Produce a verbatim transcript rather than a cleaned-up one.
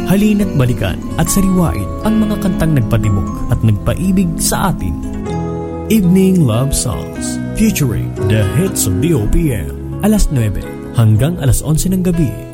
Halina't balikan at sariwain ang mga kantang nagpatibok at nagpaibig sa atin. Evening Love Songs featuring the hits of the O P M. Alas nuwebe hanggang alas onse ng gabi.